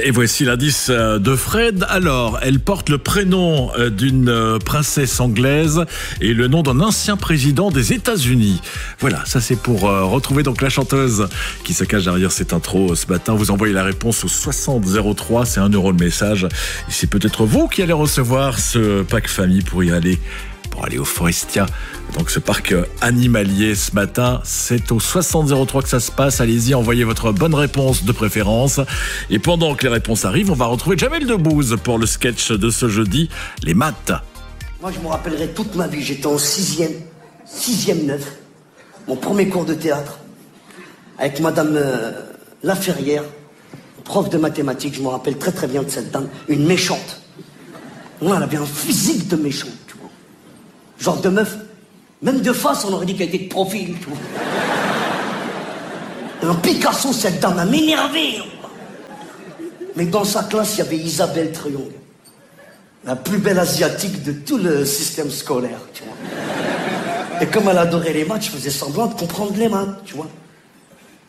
Et voici l'indice de Fred. Alors, elle porte le prénom d'une princesse anglaise et le nom d'un ancien président des États-Unis. Voilà, ça c'est pour retrouver donc la chanteuse qui se cache derrière cette intro ce matin. Vous envoyez la réponse au 6003, c'est 1 € le message. Et c'est peut-être vous qui allez recevoir ce pack famille pour y aller. Pour aller au Forestia, donc ce parc animalier ce matin, c'est au 6003 que ça se passe. Allez-y, envoyez votre bonne réponse de préférence. Et pendant que les réponses arrivent, on va retrouver Jamel Debbouze pour le sketch de ce jeudi, les maths. Moi, je me rappellerai toute ma vie. J'étais en 6e 9, mon premier cours de théâtre, avec Madame Laferrière, prof de mathématiques. Je me rappelle très très bien de cette dame, une méchante. Moi, elle avait un physique de méchante. Genre de meuf, même de face, on aurait dit qu'elle était de profil, tu vois. Un Picasso, cette dame, elle m'énervait. Mais dans sa classe, il y avait Isabelle Triangle, la plus belle asiatique de tout le système scolaire, tu vois. Et comme elle adorait les maths, je faisais semblant de comprendre les maths, tu vois.